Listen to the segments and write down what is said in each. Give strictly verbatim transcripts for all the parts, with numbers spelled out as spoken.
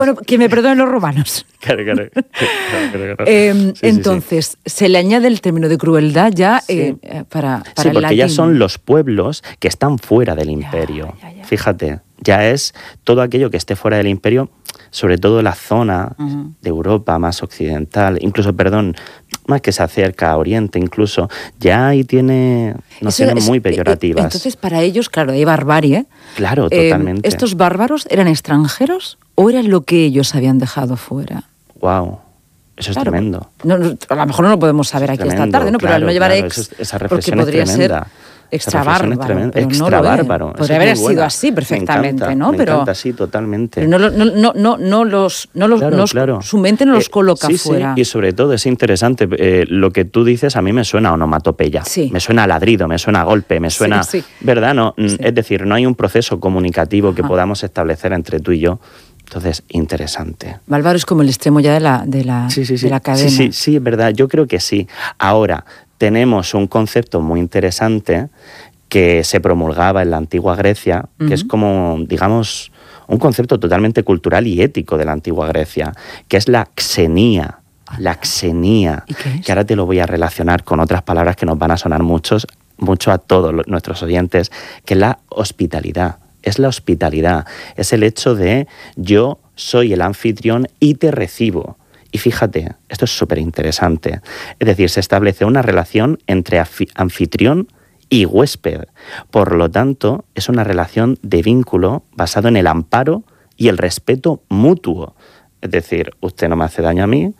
Bueno, que me perdonen los romanos. Claro, claro. claro, claro, claro. Eh, Sí, entonces, sí, sí. se le añade el término de crueldad ya Sí. eh, para, para Sí, el porque latín. ya son los pueblos que están fuera del imperio. Ya, ya, ya. Fíjate, ya es todo aquello que esté fuera del imperio, sobre todo la zona Uh-huh. de Europa más occidental, incluso, perdón, más que se acerca a Oriente incluso, ya ahí tiene nociones Eso es- muy eh, peyorativas. Entonces, para ellos, claro, hay barbarie. Claro, Eh, totalmente. ¿Estos bárbaros eran extranjeros o eran lo que ellos habían dejado fuera? Wow, eso es Claro, tremendo. no, no, a lo mejor no lo podemos saber Eso es aquí esta tremendo, tarde, ¿no? Pero claro, al no llevar claro, ex, eso es- esa porque reflexión es podría ser tremenda. extra Esa reflexión es bárbaro, tremenda. pero no Extra lo es. bárbaro. Esa Podría es haber muy sido buena. así perfectamente, me encanta, ¿no? Me Pero, encanta, sí, totalmente. pero no, lo- no, no, no, no los, no los, Claro, no os- claro. su mente no los Eh, coloca sí, fuera. Sí, y sobre todo es interesante, eh, lo que tú dices a mí me suena a onomatopeya, Sí. me suena a ladrido, me suena a golpe, me Sí, suena, sí. ¿verdad? No, Sí. Es decir, no hay un proceso comunicativo que Ajá. podamos establecer entre tú y yo, entonces, interesante. Bárbaro es como el extremo ya de la, de la, Sí, sí, sí. de la cadena. Sí, sí, sí, es verdad, yo creo que sí. Ahora, tenemos un concepto muy interesante que se promulgaba en la antigua Grecia, que Ujú. es como, digamos, un concepto totalmente cultural y ético de la antigua Grecia, que es la xenía. La xenía, ¿Y qué es? que ahora te lo voy a relacionar con otras palabras que nos van a sonar muchos, mucho a todos los- nuestros oyentes, que es la hospitalidad. Es la hospitalidad, es el hecho de yo soy el anfitrión y te recibo. Y fíjate, esto es súper interesante. Es decir, se establece una relación entre afi- anfitrión y huésped. Por lo tanto, es una relación de vínculo basado en el amparo y el respeto mutuo. Es decir, usted no me hace daño a mí,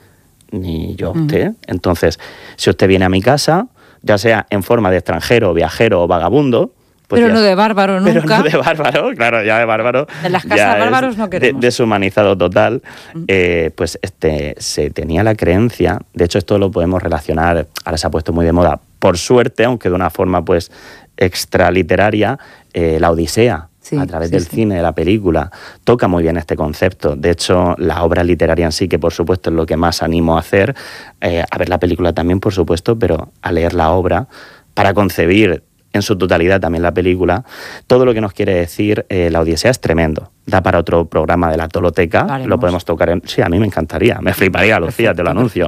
ni yo a usted. Uh-huh. Entonces, si usted viene a mi casa, ya sea en forma de extranjero, viajero o vagabundo, pues pero ya, no de bárbaro nunca. Pero no de bárbaro, claro, ya de bárbaro. En las casas bárbaros no queremos. De, deshumanizado total. Uh-huh. Eh, pues este, se tenía la creencia, de hecho esto lo podemos relacionar, ahora se ha puesto muy de moda, por suerte, aunque de una forma pues extraliteraria, eh, la Odisea. Sí, a través sí, del sí. cine, de la película, toca muy bien este concepto. De hecho, la obra literaria en sí, que por supuesto es lo que más animo a hacer, eh, a ver la película también, por supuesto, pero a leer la obra para concebir en su totalidad también la película, todo lo que nos quiere decir eh, la Odisea es tremendo. Da para otro programa de la Toloteca, vale, lo podemos tocar en... Sí, a mí me encantaría, me fliparía, Lucía, perfecto, te lo anuncio.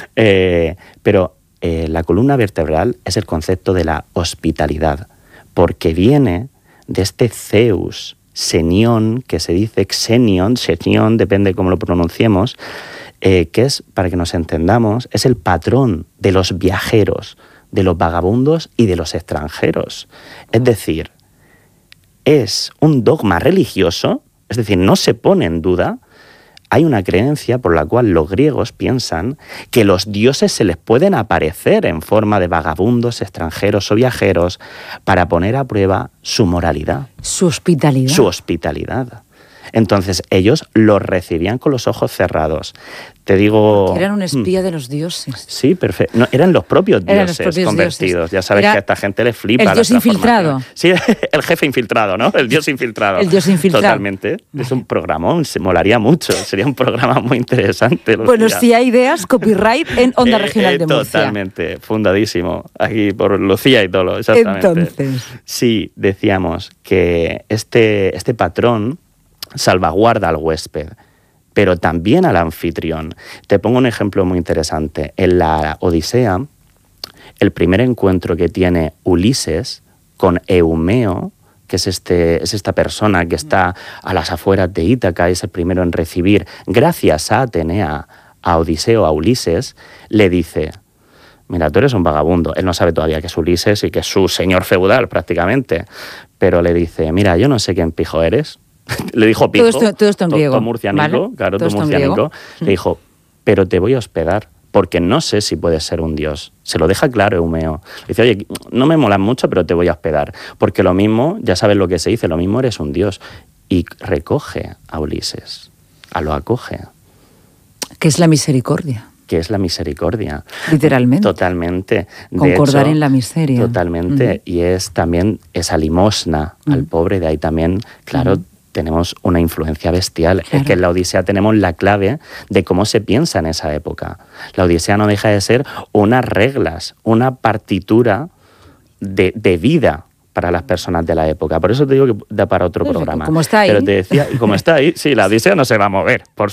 Eh, pero eh, la columna vertebral es el concepto de la hospitalidad, porque viene de este Zeus, Senión, que se dice Xenion, Xenion, depende cómo lo pronunciemos, eh, que es, para que nos entendamos, es el patrón de los viajeros, de los vagabundos y de los extranjeros. Es decir, es un dogma religioso, es decir, no se pone en duda. Hay una creencia por la cual los griegos piensan que los dioses se les pueden aparecer en forma de vagabundos, extranjeros o viajeros para poner a prueba su moralidad. Su hospitalidad. Su hospitalidad. Entonces ellos los recibían con los ojos cerrados. Te digo... Porque eran un espía de los dioses. Sí, perfecto. No, eran los propios dioses los propios convertidos. Dioses. Ya sabes Era que a esta gente le flipa. El dios infiltrado. Sí, el jefe infiltrado, ¿no? El dios infiltrado. El dios infiltrado. Totalmente. Vale. Es un programón, se molaría mucho. Sería un programa muy interesante. Bueno, días. Si hay ideas, copyright en Onda Regional eh, eh, de Murcia. Totalmente, fundadísimo. Aquí por Lucía y todo, exactamente. Entonces. Sí, decíamos que este, este patrón salvaguarda al huésped, pero también al anfitrión. Te pongo un ejemplo muy interesante. En la Odisea, el primer encuentro que tiene Ulises con Eumeo, que es, este, es esta persona que está a las afueras de Ítaca, es el primero en recibir, gracias a Atenea, a Odiseo, a Ulises, le dice: mira, tú eres un vagabundo. Él no sabe todavía que es Ulises y que es su señor feudal prácticamente, pero le dice: mira, yo no sé quién pijo eres. Le dijo pijo, todo esto, todo esto en griego, todo murcianico, ¿vale? claro, todo todo murcianico. Le dijo: pero te voy a hospedar, porque no sé si puedes ser un dios. Se lo deja claro Eumeo. Le dice: oye, no me molas mucho, pero te voy a hospedar, porque lo mismo, ya sabes lo que se dice, lo mismo eres un dios. Y recoge a Ulises, a lo acoge. ¿Qué es la misericordia? Que es la misericordia. Literalmente. Totalmente. De Concordar hecho, en la miseria. Totalmente. Uh-huh. Y es también esa limosna uh-huh. al pobre, de ahí también, claro, uh-huh. tenemos una influencia bestial. Claro. Es que en la Odisea tenemos la clave de cómo se piensa en esa época. La Odisea no deja de ser unas reglas, una partitura de, de vida para las personas de la época. Por eso te digo que da para otro Perfecto. programa. Como está ahí. Pero te decía, y como está ahí, sí, la Odisea no se va a mover, por